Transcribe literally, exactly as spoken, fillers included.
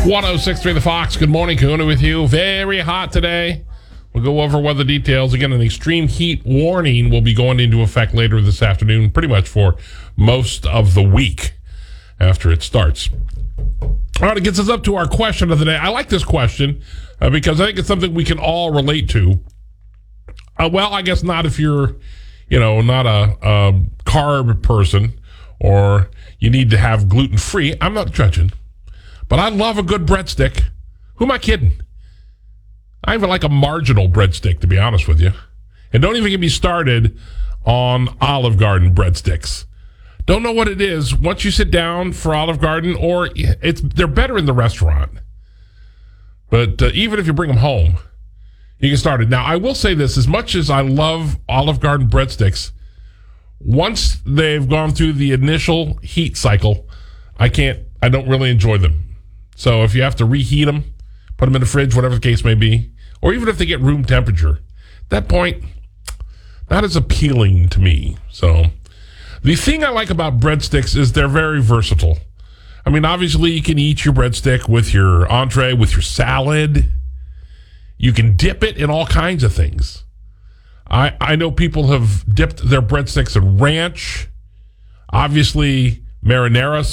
one oh six point three The Fox. Good morning, Kahuna with you. Very hot today. We'll go over weather details. Again, an extreme heat warning will be going into effect later this afternoon, pretty much for most of the week after it starts. All right, it gets us up to our question of the day. I like this question uh, because I think it's something we can all relate to. Uh, well, I guess not if you're, you know, not a, a carb person or you need to have gluten-free. I'm not judging. But I love a good breadstick. Who am I kidding? I even like a marginal breadstick, to be honest with you. And don't even get me started on Olive Garden breadsticks. Don't know what it is. Once you sit down for Olive Garden, or it's they're better in the restaurant. But uh, even if you bring them home, you can start it. Now, I will say this. As much as I love Olive Garden breadsticks, once they've gone through the initial heat cycle, I can't, I don't really enjoy them. So if you have to reheat them, put them in the fridge, whatever the case may be, or even if they get room temperature, at that point, not as appealing to me. So the thing I like about breadsticks is they're very versatile. I mean, obviously you can eat your breadstick with your entree, with your salad. You can dip it in all kinds of things. I, I know people have dipped their breadsticks in ranch, obviously marinara